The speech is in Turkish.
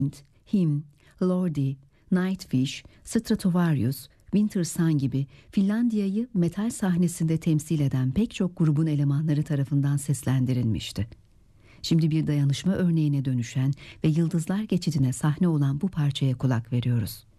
Him, Lordi, Nightwish, Stratovarius, Winter Sun gibi Finlandiya'yı metal sahnesinde temsil eden pek çok grubun elemanları tarafından seslendirilmişti. Şimdi bir dayanışma örneğine dönüşen ve Yıldızlar Geçidi'ne sahne olan bu parçaya kulak veriyoruz.